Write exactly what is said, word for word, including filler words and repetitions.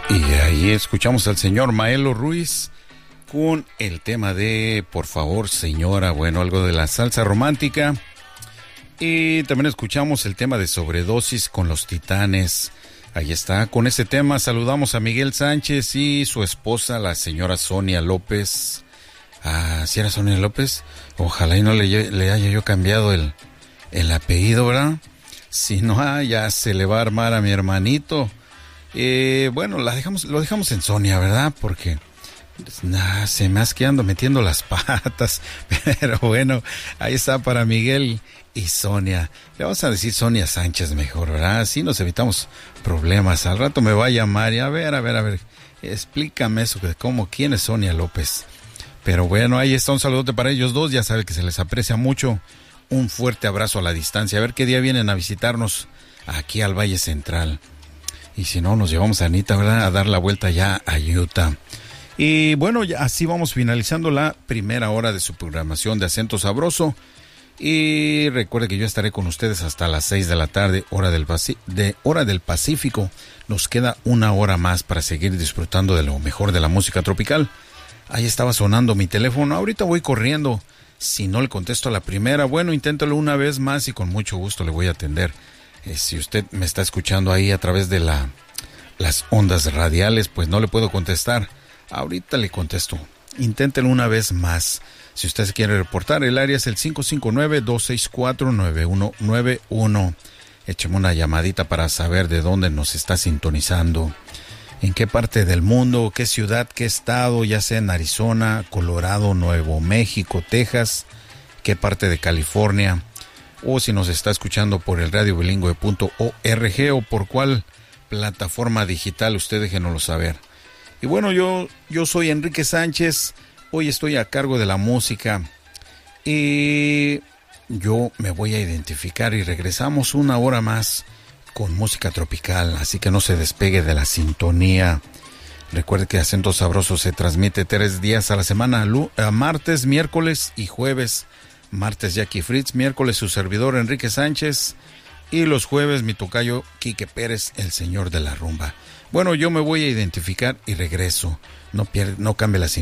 Y ahí escuchamos al señor Maelo Ruiz con el tema de Por favor, señora, bueno, algo de la salsa romántica. Y también escuchamos el tema de Sobredosis con los Titanes. Ahí está, con ese tema saludamos a Miguel Sánchez y su esposa, la señora Sonia López. Ah, ¿sí era Sonia López? Ojalá y no le, le haya yo cambiado el, el apellido, ¿verdad? Si no, ah, ya se le va a armar a mi hermanito. Eh, bueno, la dejamos, lo dejamos en Sonia, ¿verdad? Porque nah, se me hace que ando metiendo las patas. Pero bueno, ahí está para Miguel y Sonia. Le vamos a decir Sonia Sánchez mejor, ¿verdad? Así nos evitamos problemas. Al rato me va a llamar y a ver, a ver, a ver. Explícame eso, de cómo, quién es Sonia López. Pero bueno, ahí está un saludote para ellos dos. Ya sabe que se les aprecia mucho. Un fuerte abrazo a la distancia. A ver qué día vienen a visitarnos aquí al Valle Central. Y si no, nos llevamos a Anita, ¿verdad? A dar la vuelta ya a Utah. Y bueno, ya así vamos finalizando la primera hora de su programación de Acento Sabroso. Y recuerde que yo estaré con ustedes hasta las seis de la tarde, hora del, de, hora del Pacífico. Nos queda una hora más para seguir disfrutando de lo mejor de la música tropical. Ahí estaba sonando mi teléfono. Ahorita voy corriendo. Si no le contesto a la primera, bueno, inténtalo una vez más y con mucho gusto le voy a atender. Eh, si usted me está escuchando ahí a través de la, las ondas radiales, pues no le puedo contestar. Ahorita le contesto. Inténtelo una vez más. Si usted se quiere reportar, el área es el cinco cinco nueve, dos seis cuatro, nueve uno nueve uno. Écheme una llamadita para saber de dónde nos está sintonizando. En qué parte del mundo, qué ciudad, qué estado, ya sea en Arizona, Colorado, Nuevo México, Texas, qué parte de California. O si nos está escuchando por el radio bilingüe punto org o por cuál plataforma digital, usted déjenoslo saber. Y bueno, yo, yo soy Enrique Sánchez, hoy estoy a cargo de la música y yo me voy a identificar y regresamos una hora más con música tropical, así que no se despegue de la sintonía. Recuerde que Acento Sabroso se transmite tres días a la semana, martes, miércoles y jueves. Martes Jackie Fritz, miércoles su servidor Enrique Sánchez y los jueves mi tocayo Quique Pérez, el señor de la rumba. Bueno, yo me voy a identificar y regreso. No pierde, no cambie la sintonía.